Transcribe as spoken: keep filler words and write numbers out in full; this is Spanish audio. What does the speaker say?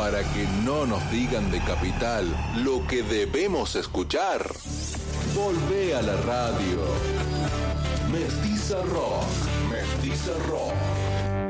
Para que no nos digan de Capital lo que debemos escuchar, volvé a la radio. Mestiza Rock, Mestiza Rock.